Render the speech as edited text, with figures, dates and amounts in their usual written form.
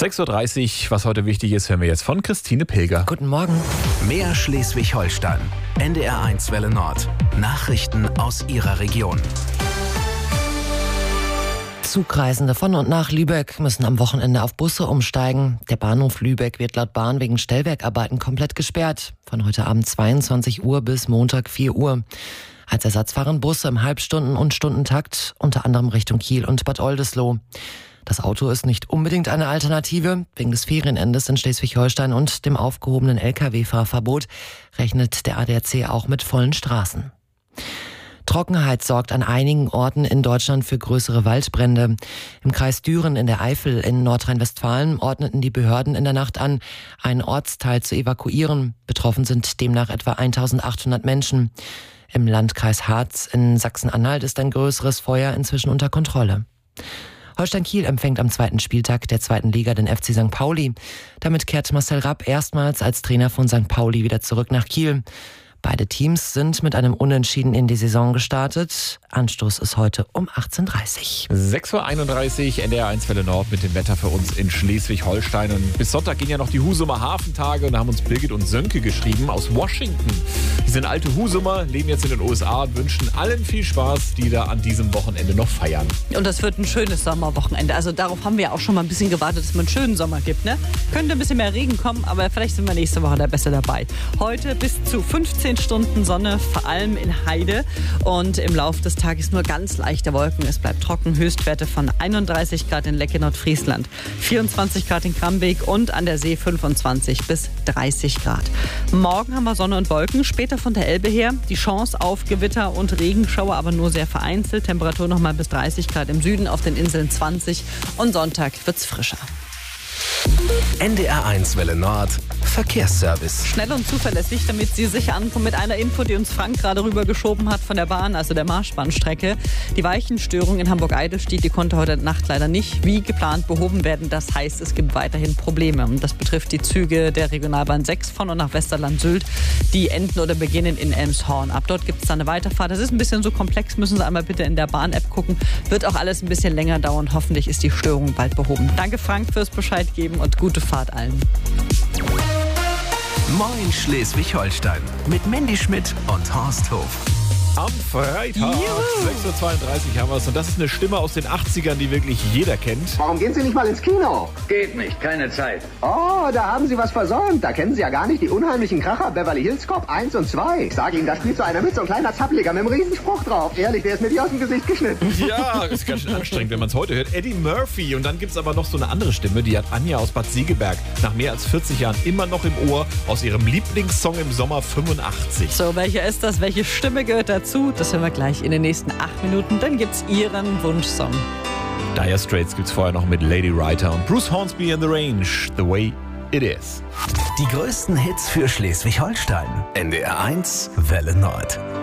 6.30 Uhr, was heute wichtig ist, hören wir jetzt von Christine Pilger. Guten Morgen. Mehr Schleswig-Holstein. NDR1 Welle Nord. Nachrichten aus Ihrer Region. Zugreisende von und nach Lübeck müssen am Wochenende auf Busse umsteigen. Der Bahnhof Lübeck wird laut Bahn wegen Stellwerkarbeiten komplett gesperrt. Von heute Abend 22 Uhr bis Montag 4 Uhr. Als Ersatz fahren Busse im Halbstunden- und Stundentakt, unter anderem Richtung Kiel und Bad Oldesloe. Das Auto ist nicht unbedingt eine Alternative. Wegen des Ferienendes in Schleswig-Holstein und dem aufgehobenen Lkw-Fahrverbot rechnet der ADAC auch mit vollen Straßen. Trockenheit sorgt an einigen Orten in Deutschland für größere Waldbrände. Im Kreis Düren in der Eifel in Nordrhein-Westfalen ordneten die Behörden in der Nacht an, einen Ortsteil zu evakuieren. Betroffen sind demnach etwa 1800 Menschen. Im Landkreis Harz in Sachsen-Anhalt ist ein größeres Feuer inzwischen unter Kontrolle. Holstein Kiel empfängt am zweiten Spieltag der zweiten Liga den FC St. Pauli. Damit kehrt Marcel Rapp erstmals als Trainer von St. Pauli wieder zurück nach Kiel. Beide Teams sind mit einem Unentschieden in die Saison gestartet. Anstoß ist heute um 18.30 Uhr. 6.31 Uhr, NDR1 Welle Nord mit dem Wetter für uns in Schleswig-Holstein. Und bis Sonntag gehen ja noch die Husumer Hafentage. Und da haben uns Birgit und Sönke geschrieben aus Washington. Die sind alte Husumer, leben jetzt in den USA und wünschen allen viel Spaß, die da an diesem Wochenende noch feiern. Und das wird ein schönes Sommerwochenende. Also darauf haben wir ja auch schon mal ein bisschen gewartet, dass es einen schönen Sommer gibt. Ne? Könnte ein bisschen mehr Regen kommen, aber vielleicht sind wir nächste Woche da besser dabei. Heute bis zu 15 Stunden Sonne, vor allem in Heide. Und im Laufe des Tages nur ganz leichte Wolken. Es bleibt trocken. Höchstwerte von 31 Grad in Lecke, Nordfriesland, 24 Grad in Krambeek und an der See 25 bis 30 Grad. Morgen haben wir Sonne und Wolken. Später von der Elbe her die Chance auf Gewitter und Regenschauer, aber nur sehr vereinzelt. Temperatur noch mal bis 30 Grad im Süden, auf den Inseln 20. Und Sonntag wird's frischer. NDR1 Welle Nord. Verkehrsservice. Schnell und zuverlässig, damit Sie sicher ankommen mit einer Info, die uns Frank gerade rübergeschoben hat von der Bahn, also der Marschbahnstrecke. Die Weichenstörung in Hamburg-Eidelstedt, die konnte heute Nacht leider nicht wie geplant behoben werden. Das heißt, es gibt weiterhin Probleme. Und das betrifft die Züge der Regionalbahn 6 von und nach Westerland-Sylt. Die enden oder beginnen in Elmshorn. Ab dort gibt es dann eine Weiterfahrt. Das ist ein bisschen so komplex, müssen Sie einmal bitte in der Bahn-App gucken. Wird auch alles ein bisschen länger dauern. Hoffentlich ist die Störung bald behoben. Danke Frank fürs Bescheid geben und gute Fahrt allen. Moin Schleswig-Holstein mit Mandy Schmidt und Horst Hof. Am Freitag, 6.32 Uhr haben wir es. Und das ist eine Stimme aus den 80ern, die wirklich jeder kennt. Warum gehen Sie nicht mal ins Kino? Geht nicht, keine Zeit. Oh, da haben Sie was versäumt. Da kennen Sie ja gar nicht die unheimlichen Kracher Beverly Hills Cop 1 und 2. Ich sage Ihnen, da spielt so einer mit, so ein kleiner Zappeliger mit einem Riesenspruch drauf. Ehrlich, der ist mir wie aus dem Gesicht geschnitten. Ja, ist ganz schön anstrengend, wenn man es heute hört. Eddie Murphy. Und dann gibt es aber noch so eine andere Stimme, die hat Anja aus Bad Segeberg nach mehr als 40 Jahren immer noch im Ohr aus ihrem Lieblingssong im Sommer 85. So, welcher ist das? Welche Stimme gehört dazu? Das hören wir gleich in den nächsten 8 Minuten. Dann gibt's Ihren Wunschsong. Dire Straits gibt's vorher noch mit Lady Writer und Bruce Hornsby in the Range, The Way It Is. Die größten Hits für Schleswig-Holstein. NDR1 Welle Nord.